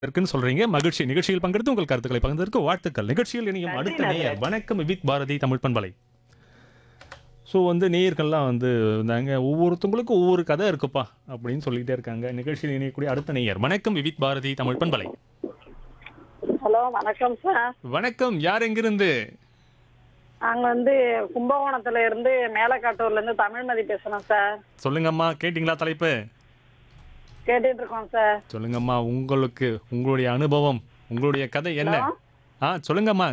இருக்குன்னு சொல்றீங்க. மகிழ்ச்சி. நிகழ்ச்சியில் பங்கெடுத்து உங்கள் கருத்துக்களை பகிர்ந்ததற்கு வாழ்த்துக்கள். நிகழ்ச்சியில் இனியும் நன்றி அடுத்த நேயர் நாகராஜ். வணக்கம் வித் பாரதி தமிழ் பண்பலை. ஸோ நேயர்கள்லாம் இருந்தாங்க. ஒவ்வொருத்தவங்களுக்கும் ஒவ்வொரு கதை இருக்குப்பா அப்படின்னு சொல்லிக்கிட்டே இருக்காங்க. நிகழ்ச்சியில் இணையக்கூடிய அடுத்த நேயர் வணக்கம் வித் பாரதி தமிழ் பண்பலை. ஹலோ வணக்கம் சார். வணக்கம். யார் எங்கிருந்து? நாங்க கும்பகோணத்துல இருந்து மேலக்காட்டூர்ல இருந்து தமிழ்மதி பேசுறோம் சார். சொல்லுங்கம்மா. கேட்டிங்களா தலைப்பு? கேட்டுட்டு இருக்கோம் சார். சொல்லுங்கம்மா. உங்களுடைய அனுபவம், உங்களுடைய கதை என்ன? ஹலோ. சொல்லுங்கம்மா.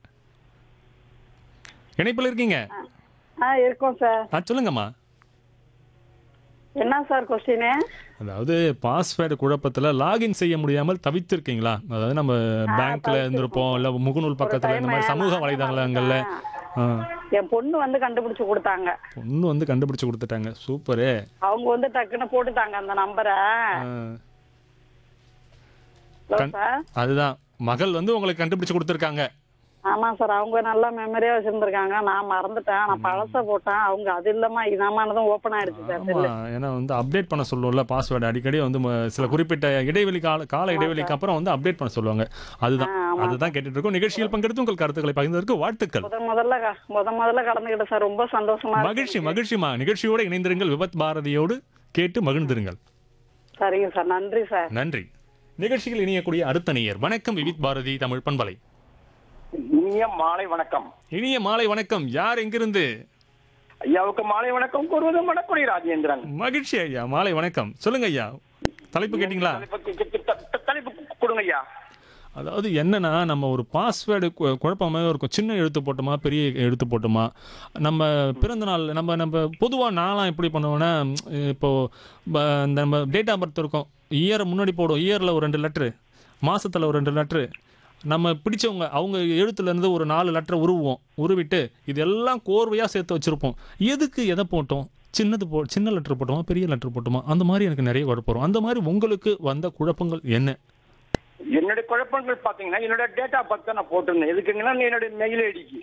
இணைப்பில் இருக்கீங்க? இருக்கோம் சார். சொல்லுங்கம்மா. என்ன சார் கொஸ்டின்? அதாவது பாஸ்வேர்டு குழப்பத்துல லாகின் செய்ய முடியாமல் தவித்திருக்கீங்களா? அதாவது நம்ம பேங்க்ல இருந்திருப்போம், இல்ல முகநூல் பக்கத்துல இந்த மாதிரி சமூக வலைதளங்கள்ல என் பொண்ணு கண்டுபிடிச்சு கொடுத்தாங்க. பொண்ணு கண்டுபிடிச்சு கொடுத்துட்டாங்க. சூப்பரு. அவங்க டக்குன்னு போட்டுட்டாங்க அந்த நம்பரை. அதுதான் மகள் உங்களுக்கு கண்டுபிடிச்சு கொடுத்துருக்காங்க. ஆமா சார். அவங்க நல்லா மெமரியா வச்சிருந்திருக்காங்க. நான் மறந்துட்டேன். நான் பழச போட்டேன். அவங்க அது இல்லமா இதாமானதும் ஓபன் ஆயிடுச்சு சார். ஏன்னா அப்டேட் பண்ண சொல்லுவோம்ல பாஸ்வேர்டு அடிக்கடி சில குறிப்பிட்ட இடைவெளி கால இடைவெளிக்கு அப்புறம் அப்டேட் பண்ண சொல்லுவாங்க. அதுதான் கேட்டுட்டு இருக்கோம். நிகழ்ச்சியில் பங்கெடுத்து உங்கள் கருத்துக்களை பகிர்ந்ததற்கு வாழ்த்துக்கள். முதல்ல கலந்துக்கிட்டேன் சார். ரொம்ப சந்தோஷமா மகிழ்ச்சி. மகிழ்ச்சிமா. நிகழ்ச்சியோட இணைந்திருங்கள். விபத் பாரதியோடு கேட்டு மகிழ்ந்திருங்கள். சரிங்க சார். நன்றி சார். நன்றி. நிகழ்ச்சியில் இணையக்கூடிய அடுத்த நேயர் வணக்கம் விவித் பாரதி தமிழ் பண்பலை. இனிய மாலை வணக்கம். இனிய மாலை வணக்கம். யார் எங்கிருந்து? ஐயாவுக்கு மாலை வணக்கம் கூறுவது மணக்குடி ராஜேந்திரன். மகிழ்ச்சி ஐயா. மாலை வணக்கம். சொல்லுங்க ஐயா. தலைப்பு கேட்டீங்களா? தலைப்பு கொடுங்க ஐயா. அதாவது என்னன்னா, நம்ம ஒரு பாஸ்வேர்டு குழப்பமாக இருக்கும். சின்ன எழுத்து போட்டோமா, பெரிய எழுத்து போட்டோமா, நம்ம பிறந்த நாள் நம்ம பொதுவாக நான்லாம் எப்படி பண்ணுவோன்னா, இப்போது நம்ம டேட் ஆஃப் பர்த் இருக்கும். இயரை முன்னாடி போடும். இயரில் ஒரு 2 லெட்ரு, மாதத்தில் ஒரு 2 லெட்ரு, நம்ம பிடிச்சவங்க அவங்க எழுத்துலேருந்து ஒரு 4 லெட்டரை உருவிட்டு இதெல்லாம் கோர்வையாக சேர்த்து வச்சுருப்போம். எதுக்கு எதை போட்டோம்? சின்ன லெட்டர் போட்டோமா, பெரிய லெட்டர் போட்டோமா? அந்த மாதிரி எனக்கு நிறைய குழப்பம் வரும். அந்த மாதிரி உங்களுக்கு வந்த குழப்பங்கள் என்ன? என்னுடைய குழப்பங்கள் பாத்தீங்கன்னா, என்னோட டேட் ஆஃப் பர்த் நான் போட்டிருந்தேன். எதுக்குங்கன்னா என்னுடைய மெயில் ஐடிக்கு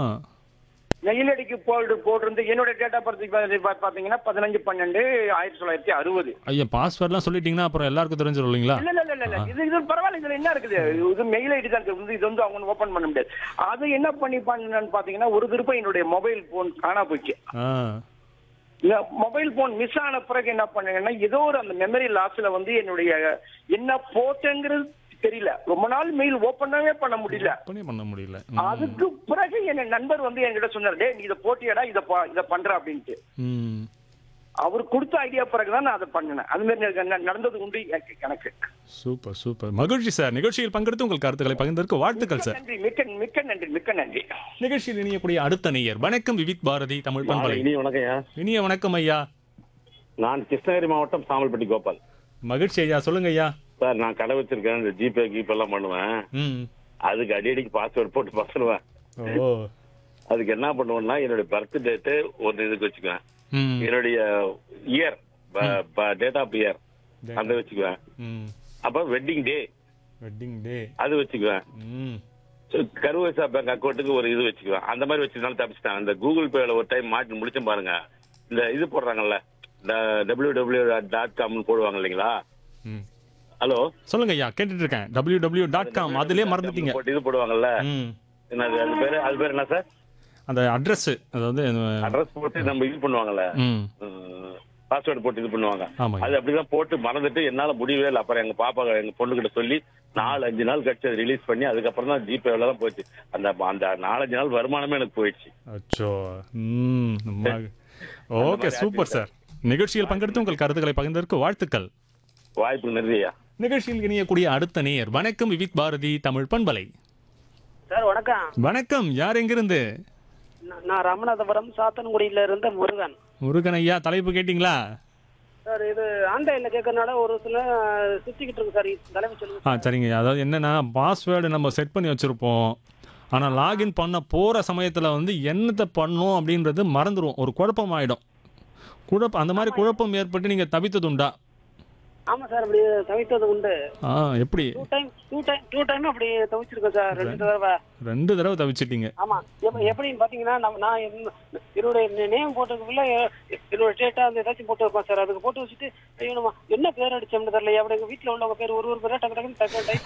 போட்டிருந்து என்னோட டேட் ஆஃப் பர்த் பாத்தீங்கன்னா 15/12/1960. ஐயா, பாஸ்வேர்ட்லாம் சொல்லிட்டீங்கன்னா அப்புறம் எல்லாருக்கும் தெரிஞ்சிடும் இல்லைங்களா? இல்ல இது பரவாயில்ல. இதுல என்ன இருக்குது? இது மெயில் ஐடி தான் இருக்குது. இது அவங்க ஓபன் பண்ண முடியாது. அது என்ன பண்ணான்னு பாத்தீங்கன்னா, ஒரு திருப்பம் என்னுடைய மொபைல் போன் காணா போச்சு. மொபைல் போன் மிஸ் ஆன பிறகு என்ன பண்ணீங்கன்னா, ஏதோ ஒரு அந்த மெமரி லாஸ்ல என்னுடைய என்ன போட்டேங்கிறது தெரியல. ரொம்ப நாள் மெயில் ஓபனவே பண்ண முடியல. அதுக்கு பிறகு என் நண்பர் என்கிட்ட சொன்னார், டேய் நீ இதை போட்டியடா, இதை பண்ற அப்படின்ட்டு. அவர் கொடுத்த ஐடியா பிறகுதான் நான் அதை பண்ணினேன். அது மாதிரி நடந்தது உண்டு எனக்கு. சூப்பர். மகிழ்ச்சி சார். நிகழ்ச்சியில் பங்கெடுத்து உங்கள் கருத்துக்களை பகிர்ந்ததற்கு வாழ்த்துக்கள் சார். நன்றி. மிக்க நன்றி. நிகழ்ச்சியில் இணையக்கூடிய அடுத்த நேயர் வணக்கம் விவித் பாரதி தமிழ் பண்பலை. இனிய வணக்கம் ஐயா. நான் கிருஷ்ணகிரி மாவட்டம் சாமல்பட்டி கோபால். மகிழ்ச்சி ஐயா. சொல்லுங்க ஐயா. சார், நான் கடை வச்சிருக்கேன். இந்த ஜிபே எல்லாம் பண்ணுவேன். அதுக்கு அடிக்கடிக்கு பாஸ்வேர்ட் போட்டு பசருவேன். அதுக்கு என்ன பண்ணுவேன்னா, என்னுடைய பர்த் டேட்டு ஒரு இதுக்கு வச்சுக்குவேன். என்னுடைய இயர், டேட் ஆஃப் இயர் அந்த வச்சுக்குவேன். அப்ப வெட்டிங் டே அது வச்சுக்குவேன். கருவேசா பேங்க் அக்கௌண்ட்டுக்கு ஒரு இது வச்சுக்குவேன். அந்த மாதிரி வச்சிருந்தாலும் தப்பிச்சிட்டேன். அந்த கூகுள் பேல ஒரு டைம் மாட்டி முடிச்சும் பாருங்க. இந்த இது போடுறாங்கல்ல, www.com போடுவாங்க இல்லைங்களா? ஹலோ, சொல்லுங்க ஐயா. கேட்டுட்டு இருக்கேன். www.com அதுலயே மறந்துட்டீங்க. இது போடுவாங்கல்ல, அது பேர் என்ன சார்? அந்த அட்ரஸ், அதாவது அட்ரஸ் போட்டு நம்ம இது பண்ணுவாங்கல்ல, பாஸ்வேர்டு போட்டு இது பண்ணுவாங்க. அது அப்படிதான் போட்டு மறந்துட்டு என்னால முடியவே இல்லை. அப்புறம் எங்க பாப்பா எங்க பொண்ணுகிட்ட சொல்லி 4-5 நாள் கழிச்சு அதை ரிலீஸ் பண்ணி அதுக்கப்புறம் தான் ஜிபேல தான் போயிடுச்சு. அந்த 4-5 நாள் வருமானமே எனக்கு போயிடுச்சு. அச்சோ. Okay, super sir. நிகழ்ச்சியில் பங்கெடுத்து உங்கள் கருத்துக்களை பகிர்ந்ததற்கு வாழ்த்துக்கள். வாய்ப்பு நன்றியா. நிகழ்ச்சியில் இணையக்கூடிய அடுத்த நேயர் வணக்கம் விவித் பாரதி தமிழ் பண்பலை. சார் வணக்கம். வணக்கம். யார் எங்கிருந்து? நான் ராமநாதபுரம் சாத்தன்குடியில இருந்த முருகன் ஐயா. தலைப்பு கேட்டீங்களா? சார், இது ஆன்லைன்ல கேட்கறதுனால ஒரு சில சுத்திக்கிட்டு இருக்கு சார். தலைப்பு சொல்லுங்க. சரிங்க. அதாவது என்னன்னா, பாஸ்வேர்டு நம்ம செட் பண்ணி வச்சிருப்போம். ஆனால் லாகின் பண்ண போகிற சமயத்தில் என்னத்தை பண்ணோம் அப்படின்றது மறந்துடும். ஒரு குழப்பம் ஆகிடும். அந்த மாதிரி குழப்பம் ஏற்பட்டு நீங்கள் தவித்ததுண்டா? ஆமா சார், அப்படி தவித்தது உண்டு. எப்படி? டூ டைம் அப்படி தவிச்சிருக்கேன் சார். 2 தடவை தவிச்சிட்டீங்க. ஆமா. எப்படின்னு பாத்தீங்கன்னா, நான் என்னுடைய நேம் போட்டதுக்குள்ள என்னோட டேட்டா அந்த ஏதாச்சும் போட்டு வைப்பேன் சார். அதுக்கு போட்டு வச்சுட்டு என்ன பேர் அடிச்சோம்னு தெரியல. அப்படி எங்க வீட்டுல உள்ளவங்க பேர் ஒரு பேரா டக்கு டைப்